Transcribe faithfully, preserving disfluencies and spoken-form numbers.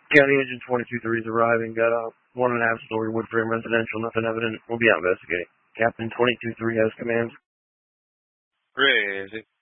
County Engine twenty-two three is arriving. Got a one and a half story wood frame residential. Nothing evident. We'll be out investigating. Captain twenty-two three has commands. Crazy.